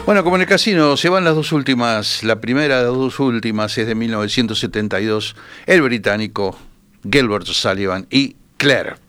Bueno, como en el casino, se van las dos últimas. La primera de las dos últimas es de 1972. El británico Gilbert Sullivan y Claire.